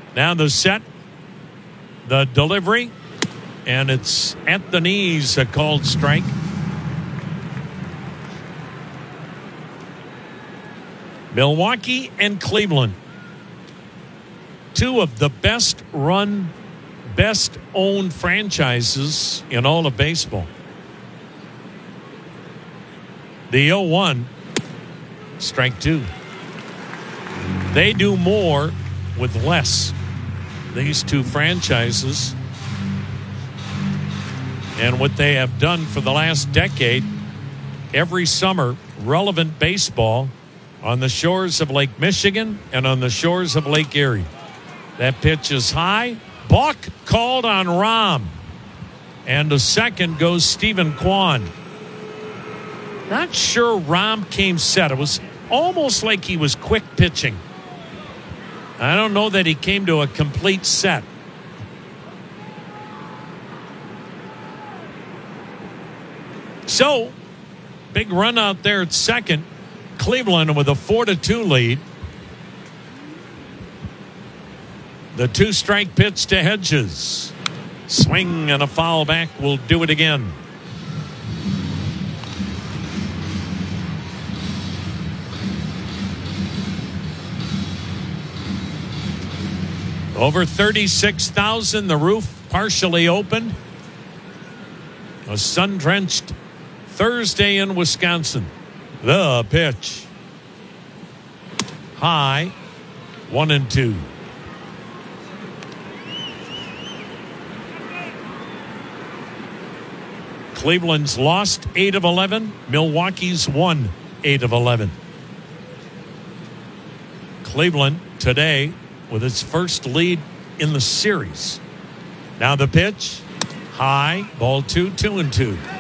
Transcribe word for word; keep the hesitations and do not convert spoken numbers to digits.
Now the set, the delivery, and it's at the knees, a called strike. Milwaukee and Cleveland, two of the best run, best owned franchises in all of baseball. The oh one, strike two. They do more with less, these two franchises. And what they have done for the last decade, every summer, relevant baseball on the shores of Lake Michigan and on the shores of Lake Erie. That pitch is high. Balk called on Rahm. And to second goes Stephen Kwan. Not sure Rahm came set. It was almost like he was quick pitching. I don't know that he came to a complete set. So, big run out there at second. Cleveland with a four to two lead. The two-strike pitch to Hedges. Swing and a foul back will do it again. Over thirty-six thousand, the roof partially opened. A sun-drenched Thursday in Wisconsin. The pitch. High, one and two. Cleveland's lost eight of eleven. Milwaukee's won eight of eleven. Cleveland today with its first lead in the series. Now the pitch. High, ball two, two and two.